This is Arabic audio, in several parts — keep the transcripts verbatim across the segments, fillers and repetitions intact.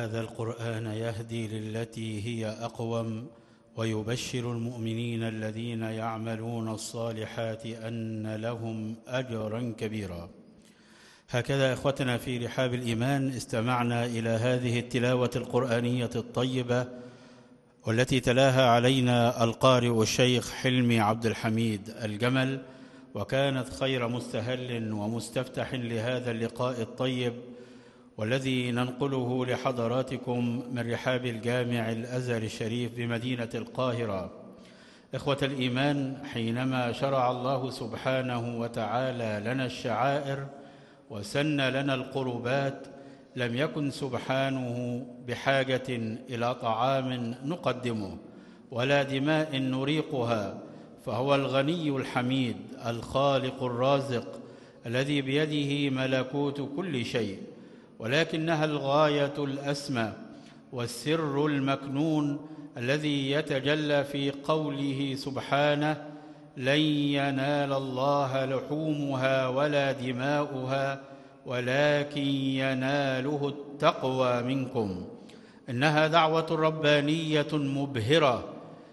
هذا القرآن يهدي للتي هي أقوم ويبشر المؤمنين الذين يعملون الصالحات أن لهم أجرا كبيرا. هكذا إخوتنا في رحاب الإيمان استمعنا إلى هذه التلاوة القرآنية الطيبة والتي تلاها علينا القارئ الشيخ حلمي عبد الحميد الجمل، وكانت خير مستهل ومستفتح لهذا اللقاء الطيب والذي ننقله لحضراتكم من رحاب الجامع الأزهر الشريف بمدينة القاهرة. إخوة الإيمان، حينما شرع الله سبحانه وتعالى لنا الشعائر وسن لنا القربات، لم يكن سبحانه بحاجة إلى طعام نقدمه ولا دماء نريقها، فهو الغني الحميد الخالق الرازق الذي بيده ملكوت كل شيء، ولكنها الغاية الأسمى والسر المكنون الذي يتجلى في قوله سبحانه: لن ينال الله لحومها ولا دماؤها ولكن يناله التقوى منكم. إنها دعوة ربانية مبهرة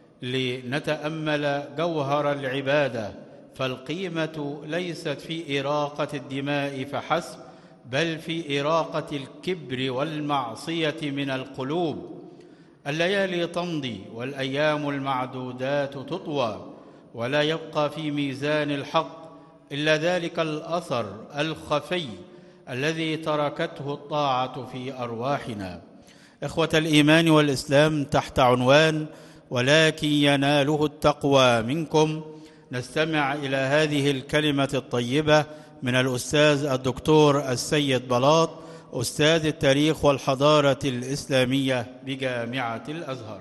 لنتأمل جوهر العبادة، فالقيمة ليست في إراقة الدماء فحسب، بل في إراقة الكبر والمعصية من القلوب. الليالي تمضي والأيام المعدودات تطوى، ولا يبقى في ميزان الحق إلا ذلك الأثر الخفي الذي تركته الطاعة في أرواحنا. إخوة الإيمان والإسلام، تحت عنوان ولكن يناله التقوى منكم، نستمع إلى هذه الكلمة الطيبة من الأستاذ الدكتور السيد بلاط، أستاذ التاريخ والحضارة الإسلامية بجامعة الأزهر.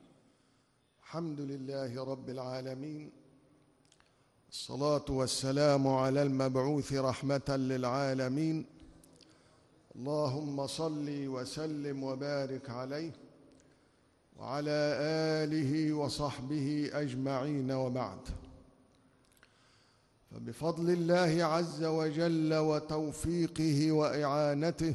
الحمد لله رب العالمين، الصلاة والسلام على المبعوث رحمة للعالمين، اللهم صل وسلم وبارك عليه وعلى آله وصحبه أجمعين، وبعد. فبفضل الله عز وجل وتوفيقه وإعانته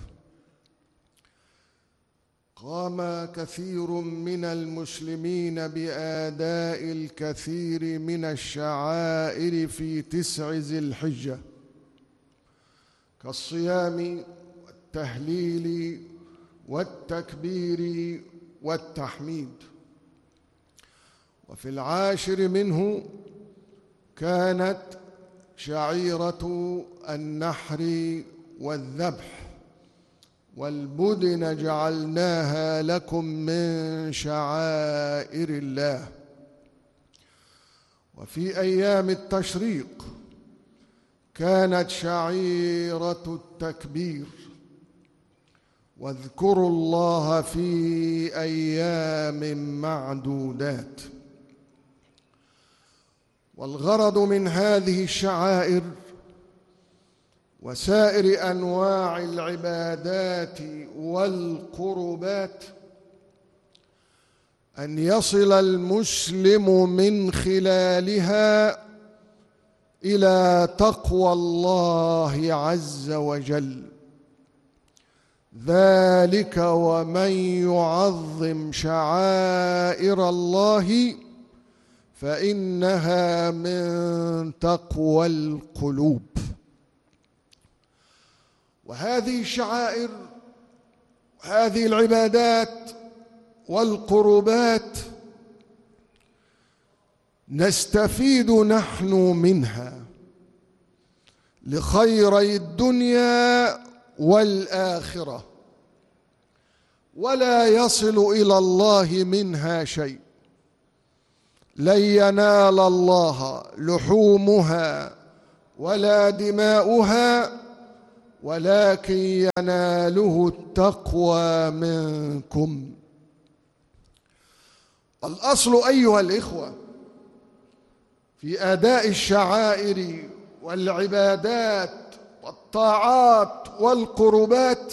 قام كثير من المسلمين بأداء الكثير من الشعائر في تسع ذي الحجة، كالصيام والتهليل والتكبير والتحميد. وفي العاشر منه كانت شعيرة النحر والذبح، والبدن جعلناها لكم من شعائر الله. وفي أيام التشريق كانت شعيرة التكبير، واذكروا الله في أيام معدودات. والغرض من هذه الشعائر وسائر أنواع العبادات والقربات أن يصل المسلم من خلالها إلى تقوى الله عز وجل، ذلك ومن يعظم شعائر الله فإنها من تقوى القلوب. وهذه الشعائر وهذه العبادات والقربات نستفيد نحن منها لخيري الدنيا والآخرة، ولا يصل إلى الله منها شيء. لن ينال الله لحومها ولا دماؤها ولكن يناله التقوى منكم. الأصل أيها الإخوة في أداء الشعائر والعبادات والطاعات والقربات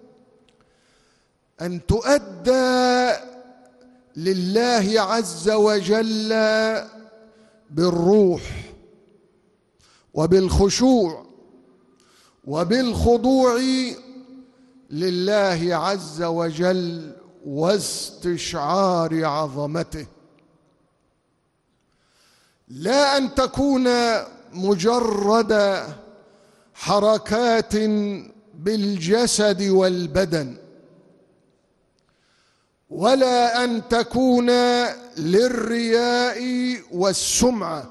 أن تؤدى لله عز وجل بالروح وبالخشوع وبالخضوع لله عز وجل واستشعار عظمته، لا أن تكون مجرد حركات بالجسد والبدن، ولا أن تكون للرياء والسمعة،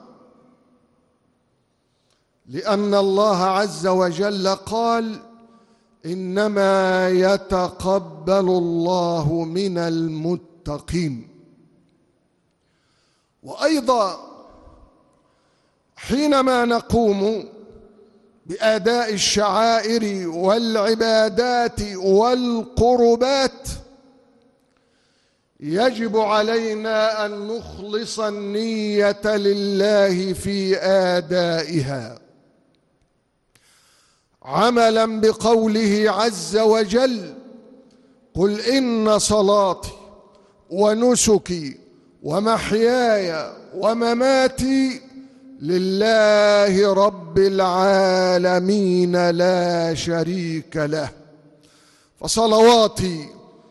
لأن الله عز وجل قال: إنما يتقبل الله من المتقين. وأيضا حينما نقوم بأداء الشعائر والعبادات والقربات يجب علينا أن نخلص النية لله في أدائها، عملا بقوله عز وجل: قل إن صلاتي ونسكي ومحياي ومماتي لله رب العالمين لا شريك له. فصلواتي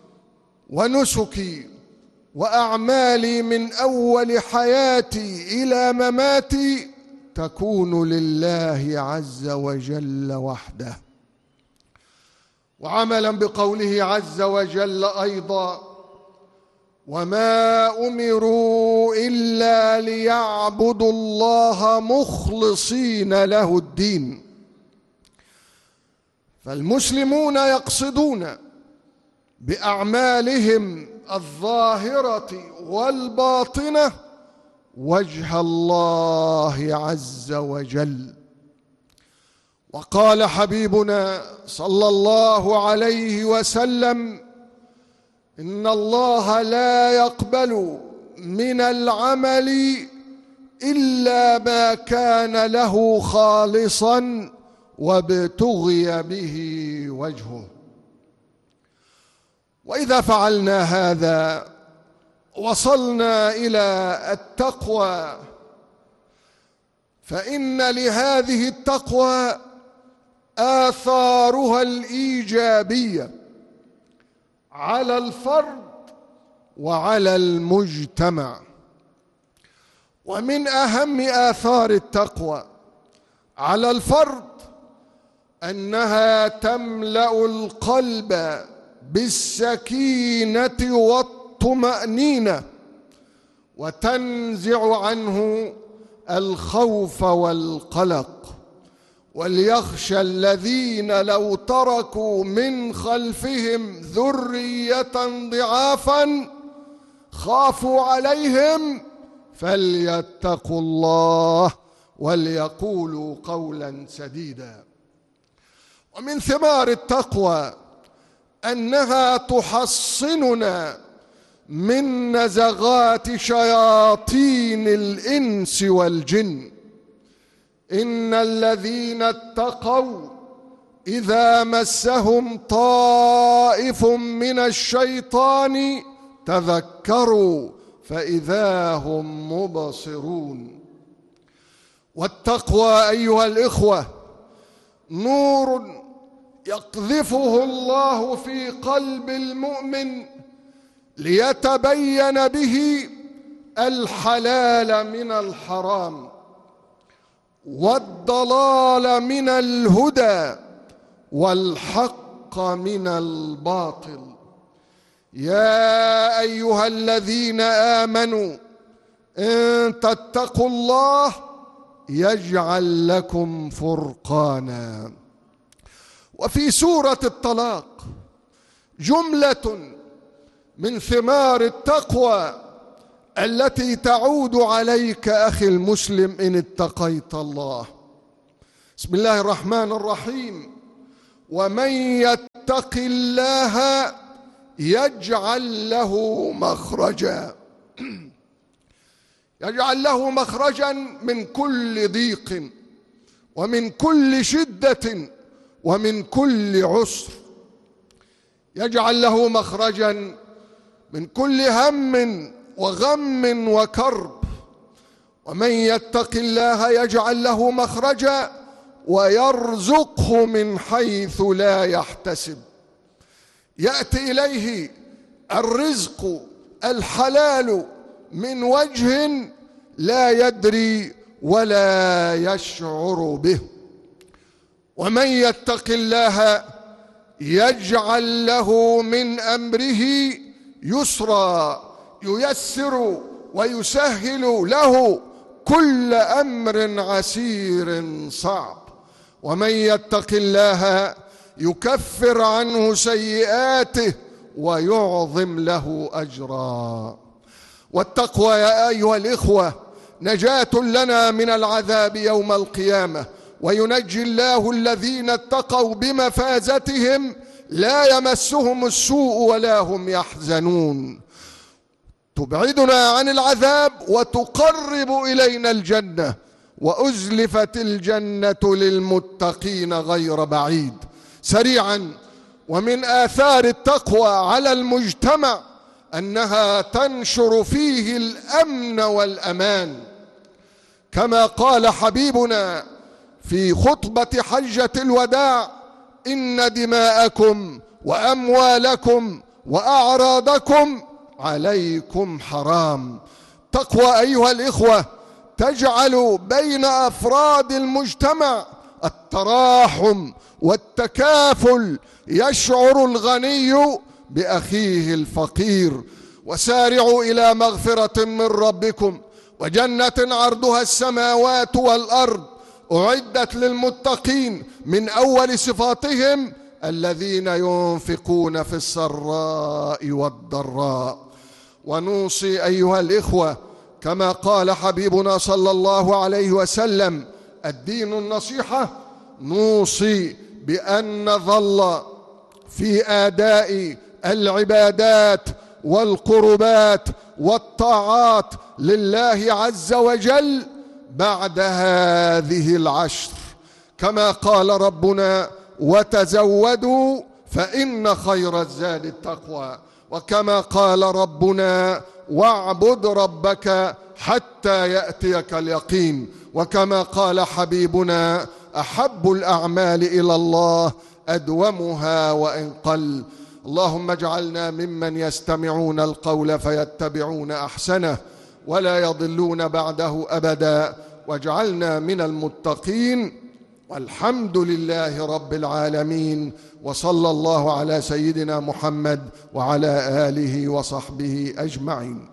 ونسكي وأعمالي من أول حياتي إلى مماتي تكون لله عز وجل وحده. وعملا بقوله عز وجل أيضا: وما أمروا إلا ليعبدوا الله مخلصين له الدين. فالمسلمون يقصدون بأعمالهم الظاهرة والباطنة وجه الله عز وجل. وقال حبيبنا صلى الله عليه وسلم: إن الله لا يقبل من العمل إلا ما كان له خالصا وابتغي به وجهه. وإذا فعلنا هذا وصلنا إلى التقوى، فإن لهذه التقوى آثارها الإيجابية على الفرد وعلى المجتمع. ومن أهم آثار التقوى على الفرد أنها تملأ القلب بالسكينة والطمأنينة وتنزع عنه الخوف والقلق. وليخشى الذين لو تركوا من خلفهم ذرية ضعافا خافوا عليهم فليتقوا الله وليقولوا قولا سديدا. ومن ثمار التقوى أنها تحصننا من نزغات شياطين الإنس والجن. إن الذين اتقوا إذا مسهم طائف من الشيطان تذكروا فإذا هم مبصرون. والتقوى أيها الإخوة نور يقذفه الله في قلب المؤمن ليتبين به الحلال من الحرام والضلال من الهدى والحق من الباطل. يا أيها الذين آمنوا إن تتقوا الله يجعل لكم فرقانا. وفي سورة الطلاق جملة من ثمار التقوى التي تعود عليك أخي المسلم إن اتقيت الله. بسم الله الرحمن الرحيم: ومن يتق الله يجعل له مخرجا يجعل له مخرجا من كل ضيق ومن كل شدة ومن كل عسر. يجعل له مخرجا من كل هم وغم وكرب. ومن يتق الله يجعل له مخرجا ويرزقه من حيث لا يحتسب يأتي إليه الرزق الحلال من وجه لا يدري ولا يشعر به. ومن يتق الله يجعل له من أمره يسرا، ييسر ويسهل له كل أمر عسير صعب. ومن يتق الله يكفر عنه سيئاته ويعظم له أجرا. والتقوى يا أيها الإخوة نجاة لنا من العذاب يوم القيامة، وينجي الله الذين اتقوا بمفازتهم لا يمسهم السوء ولا هم يحزنون. تبعدنا عن العذاب وتقرب إلينا الجنة، وأزلفت الجنة للمتقين غير بعيد. سريعا، ومن آثار التقوى على المجتمع أنها تنشر فيه الأمن والأمان، كما قال حبيبنا في خطبة حجة الوداع: إن دماءكم وأموالكم وأعراضكم عليكم حرام. تقوى أيها الإخوة تجعل بين أفراد المجتمع التراحم والتكافل، يشعر الغني بأخيه الفقير. وسارعوا إلى مغفرة من ربكم وجنة عرضها السماوات والأرض أعدت للمتقين، من أول صفاتهم الذين ينفقون في السراء والضراء. ونوصي أيها الإخوة كما قال حبيبنا صلى الله عليه وسلم: الدين النصيحة. نوصي بأن نظل في أداء العبادات والقربات والطاعات لله عز وجل بعد هذه العشر، كما قال ربنا: وتزودوا فإن خير الزاد التقوى. وكما قال ربنا: واعبد ربك حتى يأتيك اليقين. وكما قال حبيبنا: أحب الأعمال إلى الله أدومها وإن قل. اللهم اجعلنا ممن يستمعون القول فيتبعون أحسنه ولا يضلون بعده أبدا، واجعلنا من المتقين. والحمد لله رب العالمين، وصلى الله على سيدنا محمد وعلى آله وصحبه أجمعين.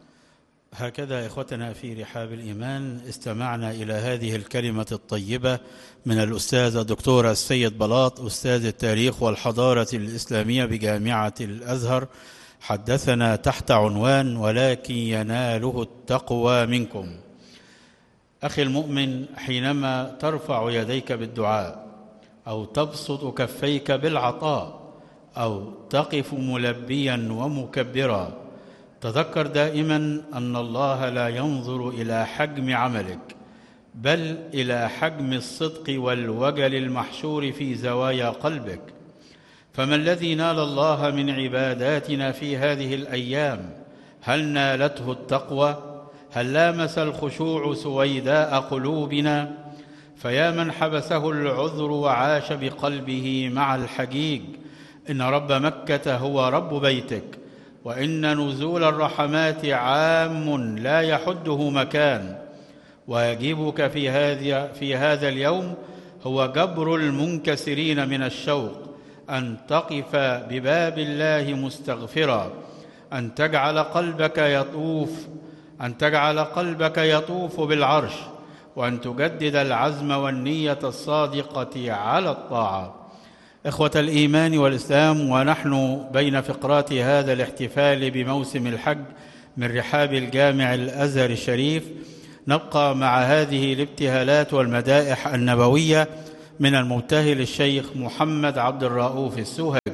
هكذا إخوتنا في رحاب الإيمان استمعنا إلى هذه الكلمة الطيبة من الأستاذ الدكتور السيد بلاط، أستاذ التاريخ والحضارة الإسلامية بجامعة الأزهر. حدثنا تحت عنوان: ولكن يناله التقوى منكم. أخي المؤمن، حينما ترفع يديك بالدعاء أو تبسط كفيك بالعطاء أو تقف ملبيا ومكبرا، تذكر دائما أن الله لا ينظر إلى حجم عملك، بل إلى حجم الصدق والوجل المحشور في زوايا قلبك. فما الذي نال الله من عباداتنا في هذه الأيام؟ هل نالته التقوى؟ هل لامس الخشوع سويداء قلوبنا؟ فيا من حبسه العذر وعاش بقلبه مع الحجيج، إن رب مكة هو رب بيتك، وإن نزول الرحمات عام لا يحده مكان. واجبك في هذا في هذا اليوم هو جبر المنكسرين من الشوق، أن تقف بباب الله مستغفرا، أن تجعل قلبك يطوف أن تجعل قلبك يطوف بالعرش، وأن تجدد العزم والنية الصادقة على الطاعة. إخوة الإيمان والإسلام، ونحن بين فقرات هذا الاحتفال بموسم الحج من رحاب الجامع الأزهر الشريف، نبقى مع هذه الابتهالات والمدائح النبوية من المبتهل الشيخ محمد عبد الرؤوف السوهاجي.